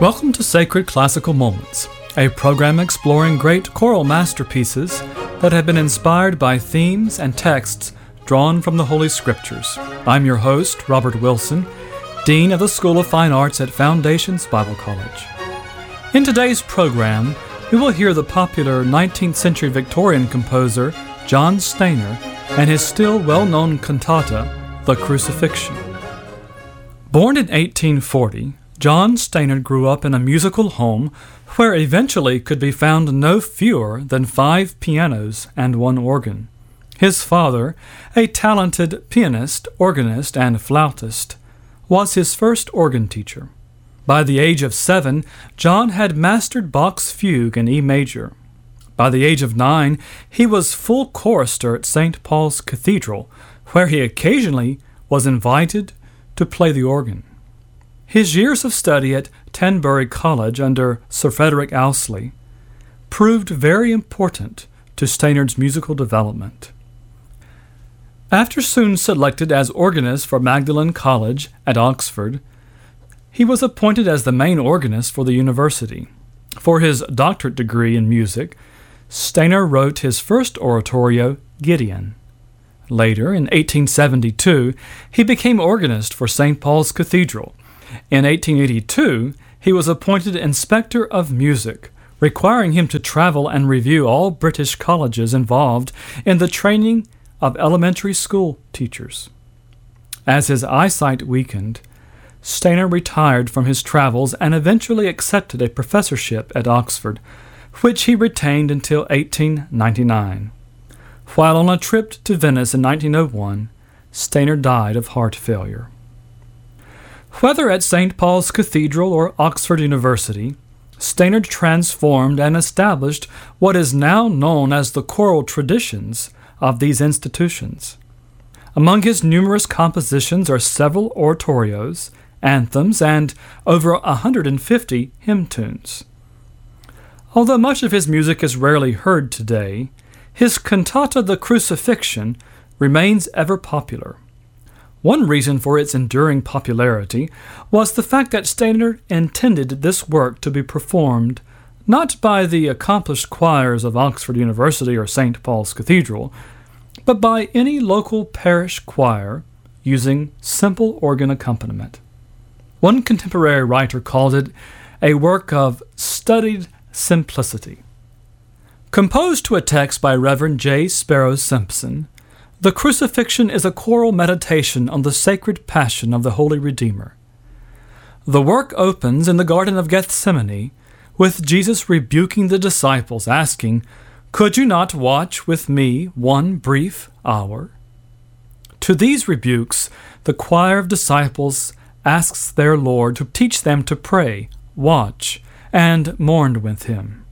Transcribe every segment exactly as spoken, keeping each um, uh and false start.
Welcome to Sacred Classical Moments, a program exploring great choral masterpieces that have been inspired by themes and texts drawn from the Holy Scriptures. I'm your host, Robert Wilson, Dean of the School of Fine Arts at Foundations Bible College. In today's program, we will hear the popular nineteenth century Victorian composer John Stainer and his still well-known cantata, The Crucifixion. Born in eighteen forty, John Stainer grew up in a musical home where eventually could be found no fewer than five pianos and one organ. His father, a talented pianist, organist, and flautist, was his first organ teacher. By the age of seven, John had mastered Bach's fugue in E major. By the age of nine, he was full chorister at Saint Paul's Cathedral, where he occasionally was invited to play the organ. His years of study at Tenbury College under Sir Frederick Ouseley proved very important to Stainer's musical development. After soon selected as organist for Magdalen College at Oxford, he was appointed as the main organist for the university. For his doctorate degree in music, Stainer wrote his first oratorio, Gideon. Later, in eighteen seventy-two, he became organist for Saint Paul's Cathedral. In eighteen eighty-two, he was appointed Inspector of Music, requiring him to travel and review all British colleges involved in the training of elementary school teachers. As his eyesight weakened, Stainer retired from his travels and eventually accepted a professorship at Oxford, which he retained until eighteen ninety-nine. While on a trip to Venice in nineteen oh one, Stainer died of heart failure. Whether at Saint Paul's Cathedral or Oxford University, Stainer transformed and established what is now known as the choral traditions of these institutions. Among his numerous compositions are several oratorios, anthems, and over one hundred fifty hymn tunes. Although much of his music is rarely heard today, his cantata The Crucifixion remains ever popular. One reason for its enduring popularity was the fact that Stainer intended this work to be performed not by the accomplished choirs of Oxford University or Saint Paul's Cathedral, but by any local parish choir using simple organ accompaniment. One contemporary writer called it a work of studied simplicity. Composed to a text by Reverend J. Sparrow Simpson, The Crucifixion is a choral meditation on the sacred passion of the Holy Redeemer. The work opens in the Garden of Gethsemane with Jesus rebuking the disciples, asking, "Could you not watch with me one brief hour?" To these rebukes, the choir of disciples asks their Lord to teach them to pray, watch, and mourn with him.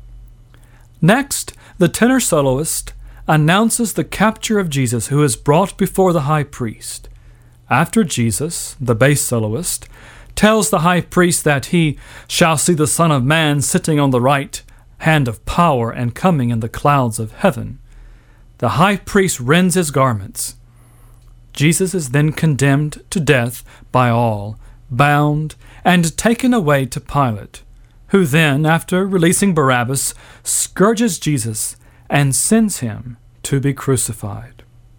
Next, the tenor soloist announces the capture of Jesus, who is brought before the high priest. After Jesus, the bass soloist, tells the high priest that he shall see the Son of Man sitting on the right hand of power and coming in the clouds of heaven, the high priest rends his garments. Jesus is then condemned to death by all, bound, and taken away to Pilate, who then, after releasing Barabbas, scourges Jesus and sends him to be crucified.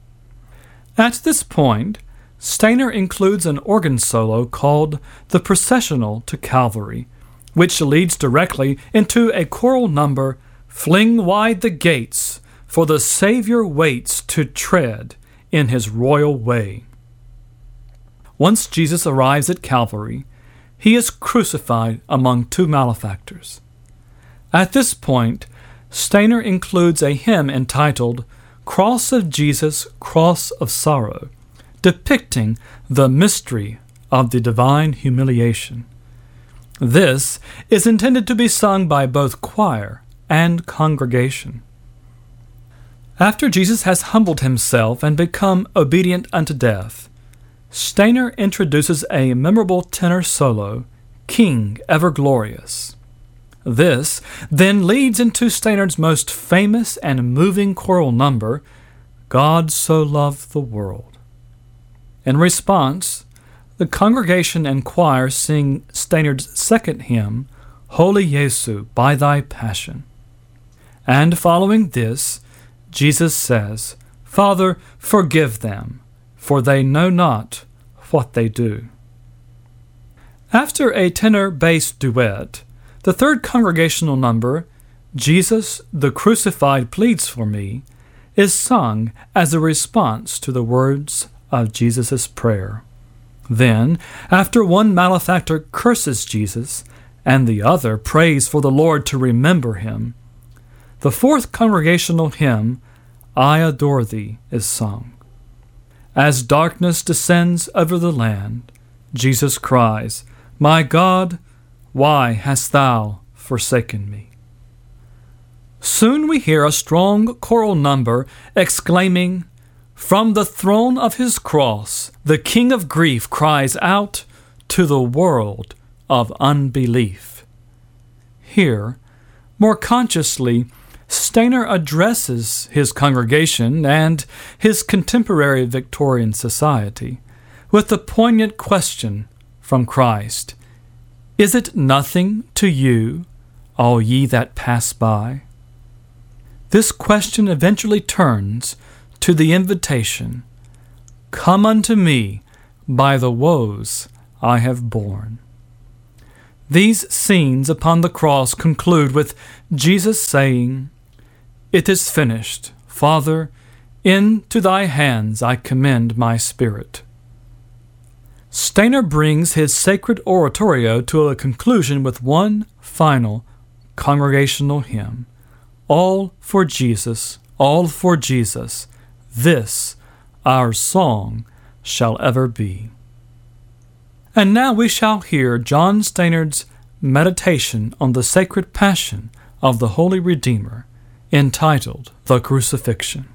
At this point, Stainer includes an organ solo called the Processional to Calvary, which leads directly into a choral number, "Fling wide the gates, for the Savior waits to tread in his royal way." Once Jesus arrives at Calvary, he is crucified among two malefactors. At this point, Stainer includes a hymn entitled "Cross of Jesus, Cross of Sorrow," depicting the mystery of the divine humiliation. This is intended to be sung by both choir and congregation. After Jesus has humbled himself and become obedient unto death, Stainer introduces a memorable tenor solo, "King Ever Glorious." This then leads into Stainer's most famous and moving choral number, "God So Loved the World." In response, the congregation and choir sing Stannard's second hymn, Holy Jesu, by thy passion. And following this, Jesus says, Father, forgive them, for they know not what they do. After a tenor-bass duet, the third congregational number, Jesus the Crucified Pleads for Me, is sung as a response to the words of Jesus' prayer. Then, after one malefactor curses Jesus and the other prays for the Lord to remember him, the fourth congregational hymn, I Adore Thee, is sung. As darkness descends over the land, Jesus cries, My God, why hast thou forsaken me? Soon we hear a strong choral number exclaiming, From the throne of his cross, the King of grief cries out to the world of unbelief. Here, more consciously, Stainer addresses his congregation and his contemporary Victorian society with the poignant question from Christ, Is it nothing to you, all ye that pass by? This question eventually turns to the invitation, Come unto me by the woes I have borne. These scenes upon the cross conclude with Jesus saying, It is finished. Father, into thy hands I commend my spirit. Stainer brings his sacred oratorio to a conclusion with one final congregational hymn, All for Jesus, all for Jesus, this our song shall ever be. And now we shall hear John Stannard's meditation on the sacred passion of the Holy Redeemer, entitled The Crucifixion.